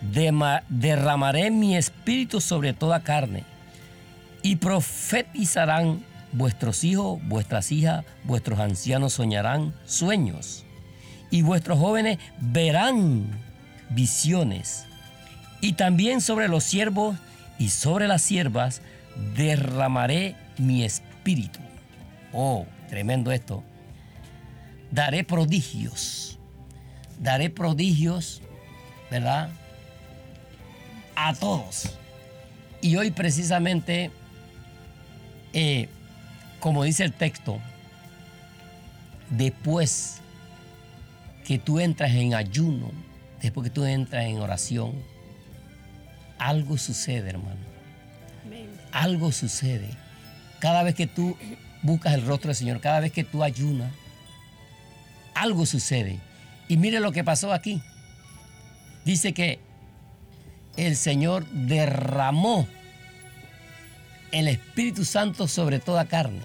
derramaré mi espíritu sobre toda carne, y profetizarán vuestros hijos, vuestras hijas, vuestros ancianos soñarán sueños, y vuestros jóvenes verán visiones. Y también sobre los siervos y sobre las siervas derramaré mi espíritu. Oh, tremendo esto. Daré prodigios, ¿verdad? A todos. Y hoy precisamente, como dice el texto, después que tú entras en ayuno, después que tú entras en oración, algo sucede, hermano. Amén. Algo sucede. Cada vez que tú buscas el rostro del Señor, cada vez que tú ayunas, algo sucede. Y mire lo que pasó aquí. Dice que el Señor derramó el Espíritu Santo sobre toda carne.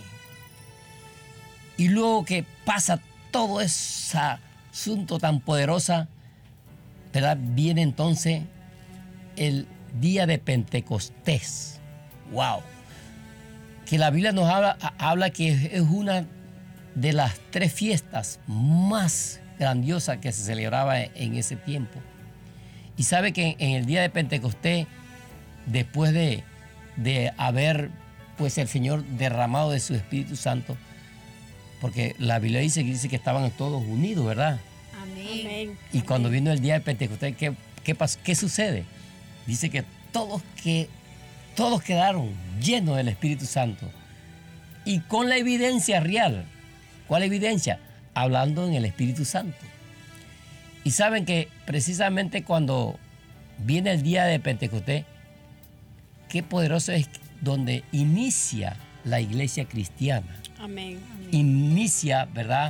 Y luego que pasa todo ese asunto tan poderoso, ¿verdad? Viene entonces el día de Pentecostés. ¡Wow! Que la Biblia nos habla que es una de las 3 fiestas más grandiosas que se celebraba en ese tiempo. Y sabe que en el día de Pentecostés, después de haber pues el Señor derramado de su Espíritu Santo, porque la Biblia dice que estaban todos unidos, ¿verdad? Amén. Y cuando vino el día de Pentecostés, ¿qué pasó? ¿Qué sucede? Dice que todos quedaron llenos del Espíritu Santo. Y con la evidencia real. ¿Cuál evidencia? Hablando en el Espíritu Santo. Y saben que precisamente cuando viene el día de Pentecostés, qué poderoso es donde inicia la iglesia cristiana. Amén. Inicia, ¿verdad?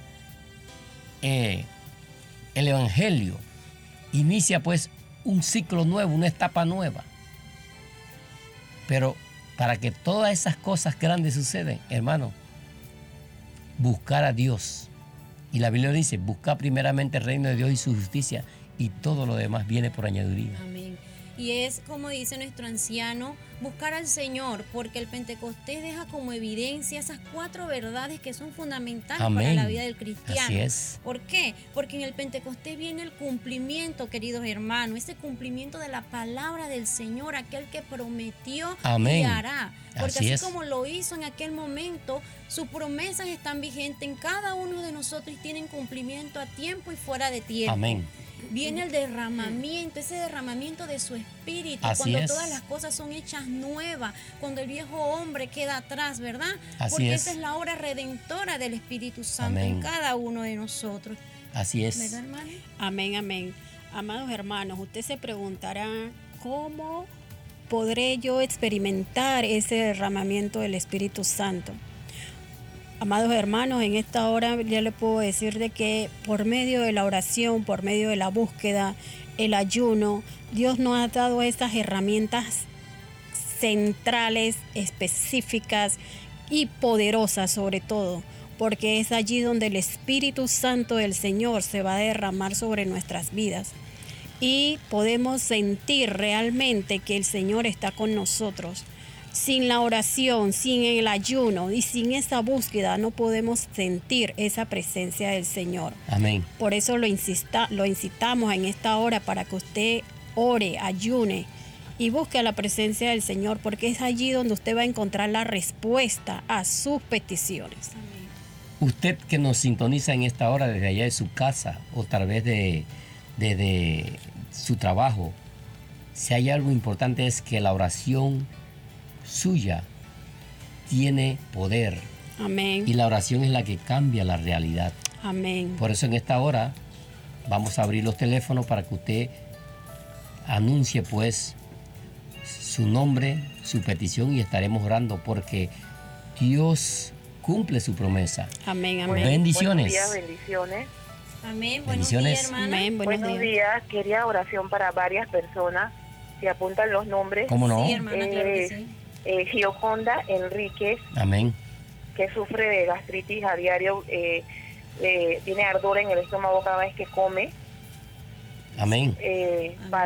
El Evangelio. Inicia pues un ciclo nuevo, una etapa nueva. Pero para que todas esas cosas grandes sucedan, hermano, buscar a Dios. Y la Biblia dice, buscar primeramente el reino de Dios y su justicia, y todo lo demás viene por añadidura. Amén. Y es como dice nuestro anciano, buscar al Señor, porque el Pentecostés deja como evidencia esas 4 verdades que son fundamentales para la vida del cristiano. Así es. ¿Por qué? Porque en el Pentecostés viene el cumplimiento, queridos hermanos, ese cumplimiento de la palabra del Señor, aquel que prometió y hará. Porque así como lo hizo en aquel momento, sus promesas están vigentes en cada uno de nosotros y tienen cumplimiento a tiempo y fuera de tiempo. Amén. Viene el derramamiento, ese derramamiento de su espíritu, cuando todas las cosas son hechas nuevas, cuando el viejo hombre queda atrás, ¿verdad? Porque esa es la obra redentora del Espíritu Santo en cada uno de nosotros. Así es. ¿Verdad, hermano? Amén, amén. Amados hermanos, usted se preguntará, ¿cómo podré yo experimentar ese derramamiento del Espíritu Santo? Amados hermanos, en esta hora ya le puedo decir de que por medio de la oración, por medio de la búsqueda, el ayuno, Dios nos ha dado estas herramientas centrales, específicas y poderosas sobre todo, porque es allí donde el Espíritu Santo del Señor se va a derramar sobre nuestras vidas y podemos sentir realmente que el Señor está con nosotros. Sin la oración, sin el ayuno y sin esa búsqueda no podemos sentir esa presencia del Señor. Amén. Por eso lo incitamos en esta hora para que usted ore, ayune y busque la presencia del Señor, porque es allí donde usted va a encontrar la respuesta a sus peticiones. Amén. Usted que nos sintoniza en esta hora desde allá de su casa o tal vez de su trabajo, si hay algo importante es que la oración suya tiene poder. Amén. Y la oración es la que cambia la realidad. Amén. Por eso en esta hora vamos a abrir los teléfonos para que usted anuncie pues su nombre, su petición y estaremos orando porque Dios cumple su promesa. Amén, amén. Bendiciones. Buenos días, bendiciones. Amén. Bendiciones. Buenos días, hermana. Amén. Buenos días. Quería oración para varias personas. Se apuntan los nombres. ¿Cómo no? Sí, hermana, claro que sí. Gioconda Enríquez, Amén. que sufre de gastritis a diario, tiene ardor en el estómago cada vez que come. Amén.